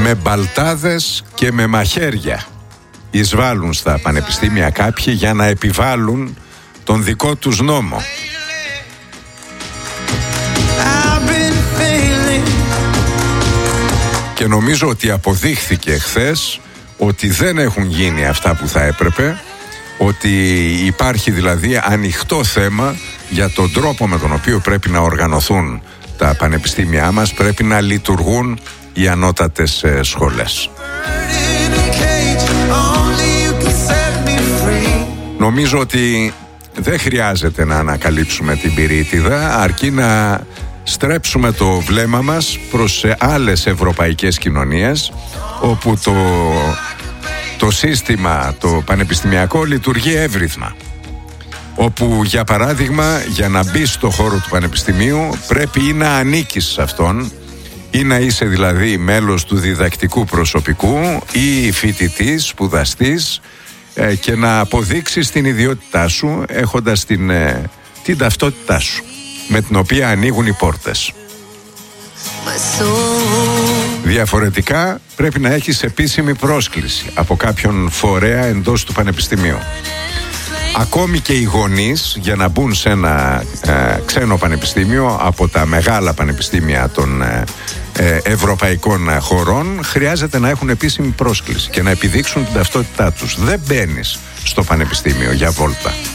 με μπαλτάδες και με μαχαίρια εισβάλλουν στα πανεπιστήμια κάποιοι για να επιβάλλουν τον δικό τους νόμο. Και νομίζω ότι αποδείχθηκε χθες ότι δεν έχουν γίνει αυτά που θα έπρεπε, ότι υπάρχει δηλαδή ανοιχτό θέμα για τον τρόπο με τον οποίο πρέπει να οργανωθούν τα πανεπιστήμια μας, πρέπει να λειτουργούν οι ανώτατες σχολές. Νομίζω ότι δεν χρειάζεται να ανακαλύψουμε την πυρίτιδα, αρκεί να στρέψουμε το βλέμμα μας προς άλλες ευρωπαϊκές κοινωνίες, όπου το σύστημα, το πανεπιστημιακό λειτουργεί εύρυθμα. Όπου για παράδειγμα, για να μπει στο χώρο του πανεπιστημίου πρέπει ή να ανήκεις σε αυτόν, ή να είσαι δηλαδή μέλος του διδακτικού προσωπικού ή φοιτητής, σπουδαστής, και να αποδείξεις την ιδιότητά σου έχοντας την ταυτότητά σου, με την οποία ανοίγουν οι πόρτες. Διαφορετικά πρέπει να έχεις επίσημη πρόσκληση από κάποιον φορέα εντός του πανεπιστημίου. Ακόμη και οι γονείς, για να μπουν σε ένα ξένο πανεπιστήμιο από τα μεγάλα πανεπιστήμια των ευρωπαϊκών χωρών, χρειάζεται να έχουν επίσημη πρόσκληση και να επιδείξουν την ταυτότητά τους. Δεν μπαίνεις στο πανεπιστήμιο για βόλτα.